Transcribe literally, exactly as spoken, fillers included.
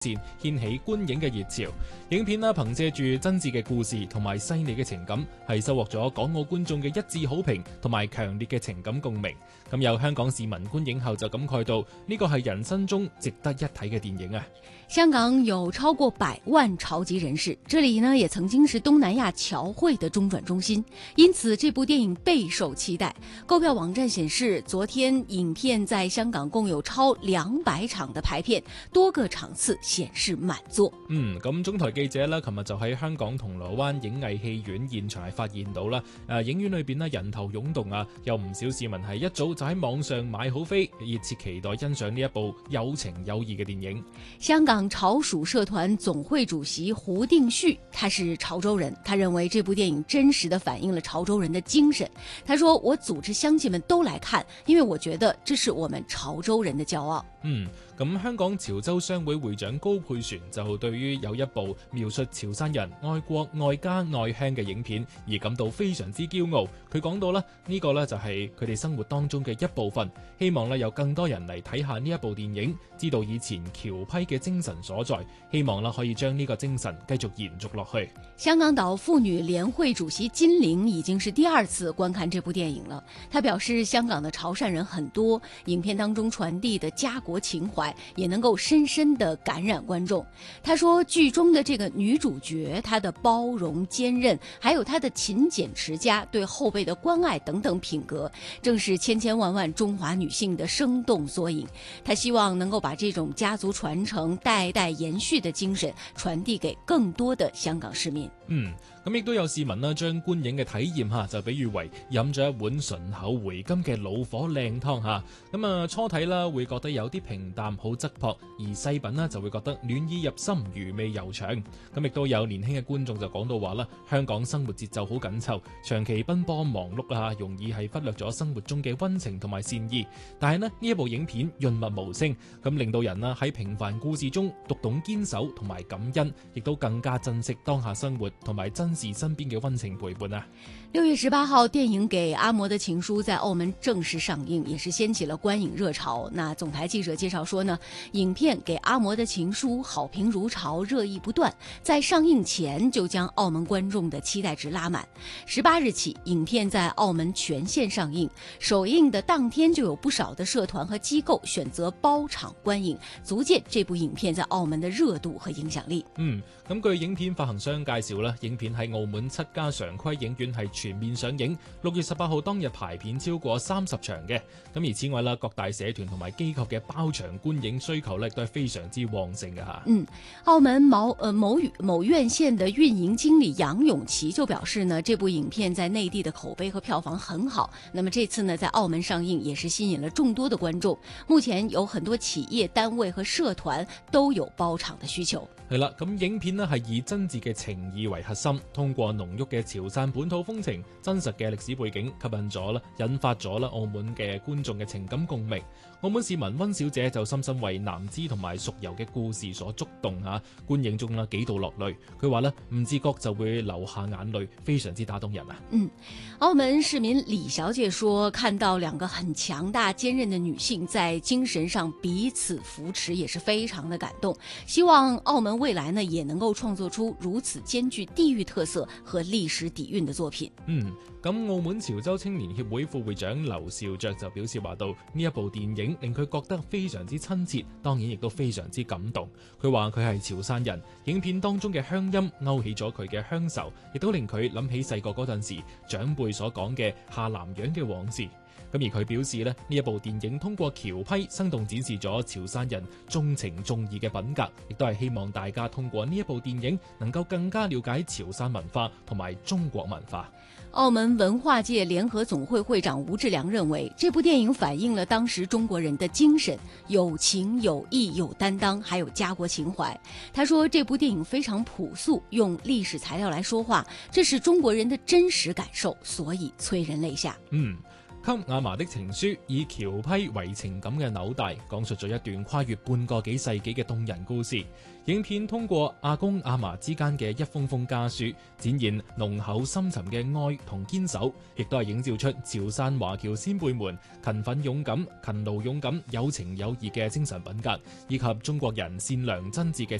掀起觀影嘅熱潮。影片啦，憑借住真摯嘅故事同埋細膩嘅情感，係收穫咗港澳觀眾嘅一致好評同埋強烈嘅情感共鳴。咁有香港市民觀影後就感慨到，呢個係人生中值得一睇嘅電影啊！ 香港有超過百萬潮籍人士，這裡呢也曾經是東南亞僑匯的中轉中心，因此這部電影備受期待。購票網站顯示，昨天影片在香港共有超兩百場的排片，多個場次顯示滿座。 嗯，咁中台記者呢，琴日就喺香港銅鑼灣影藝戲院現場係發現到啦，誒，影院裏邊呢人頭湧動啊，有唔少市民係一早就喺網上買好飛，熱切期待欣賞呢一部有情有義嘅電影。 香港潮屬社團總會主席胡定旭，他是潮州人，他認為這部電影真實地反映了潮州人的精神。他說：我組織鄉親們都來看，因為我覺得這是我們潮州人的驕傲。 嗯，咁香港潮州商會會長高佩璇就對於有一部描述潮汕人愛國愛家愛鄉嘅影片而感到非常之驕傲。佢講到咧，呢個呢就係佢哋生活當中嘅一部分，希望咧有更多人嚟睇下呢一部電影，知道以前僑批嘅精神所在，希望啦可以將呢個精神繼續延續落去。 香港島婦女聯會主席金玲已經是第二次觀看這部電影了。她表示，香港的潮汕人很多，影片當中傳遞的家國情懷也能夠深深地感染觀眾。她說，劇中的這個女主角，她的包容堅韌，還有她的勤儉持家，對後輩的關愛等等品格，正是千千萬萬中華女性的生動縮影。她希望能夠把這種家族傳承、代代延續的精神傳遞給更多的香港市民。 嗯，咁亦都有市民啦，將觀影嘅體驗嚇就比喻為飲咗一碗順口回甘嘅老火靚湯嚇。咁啊初睇啦會覺得有啲平淡好質樸，而細品啦就會覺得暖意入心，餘味悠長。咁亦都有年輕嘅觀眾就講到話啦，香港生活節奏好緊湊，長期奔波忙碌啊，容易係忽略咗生活中嘅溫情同埋善意。但係呢，呢一部影片潤物無聲，咁令到人啦喺平凡故事中讀懂堅守同埋感恩，亦都更加珍惜當下生活同埋珍視身邊嘅溫情陪伴啊！ 六月十八號，電影《給阿嬤的情書》在澳門正式上映，也是掀起了觀影熱潮。那總台記者介紹說呢，影片《給阿嬤的情書》好評如潮，熱議不斷，在上映前就將澳門觀眾的期待值拉滿。十八日起，影片在澳門全線上映，首映的當天就有不少的社團和機構選擇包場觀影，足見這部影片在澳門的熱度和影響力。 嗯，咁據影片發行商介紹啦，影片喺澳門七家常規影院係全面上映，六月十八號當日排片超過三十場嘅。咁而此外啦，各大社團同埋機構嘅包場觀影需求咧都係非常之旺盛嘅吓。 嗯，澳門某呃某某院線的運營經理楊永琪就表示呢，這部影片在內地的口碑和票房很好。那麼這次呢，在澳門上映也是吸引了眾多的觀眾。目前有很多企業單位和社團都有包場的需求。 係啦，咁影片呢係以真摯嘅情義為核心，通過濃郁嘅潮汕本土風情、真實嘅歷史背景，吸引咗啦，引發咗啦澳門嘅觀眾嘅情感共鳴。澳門市民溫小姐就深深為南枝同埋淑柔嘅故事所觸動嚇，觀影中啦幾度落淚。佢話咧唔自覺就會流下眼淚，非常之打動人啊。 嗯，澳門市民李小姐說，看到兩個很強大堅韌的女性在精神上彼此扶持，也是非常的感動。希望澳門未來呢也能夠創作出如此兼具地域特色和歷史底蘊的作品。 嗯，咁澳門潮州青年協會副會長劉兆爵就表示話到，呢一部電影令佢覺得非常之親切，當然亦都非常之感動。佢話佢係潮汕人，影片當中嘅鄉音勾起咗佢嘅鄉愁，亦都令佢諗起細個嗰陣時長輩所講嘅下南洋嘅往事。咁而佢表示咧，呢一部電影通過僑批生動展示咗潮汕人重情重義嘅品格，亦都係希望大家通過呢一部電影能夠更加了解潮汕文化同埋中國文化。 澳門文化界聯合總會會長吳志良認為，這部電影反映了當時中國人的精神，有情有義有擔當，還有家國情懷。他說，這部電影非常樸素，用歷史材料來說話，這是中國人的真實感受，所以催人淚下。 嗯。 給亞麻的情書以僑批為情感嘅紐帶，講述咗一段跨越半個幾世紀嘅動人故事。影片通過阿公阿麻之間嘅一封封家書，展現濃厚深沉嘅愛同堅守，亦都係映照出潮汕華僑先輩們勤奮勇敢、勤勞勇敢、有情有義嘅精神品格，以及中國人善良真摯嘅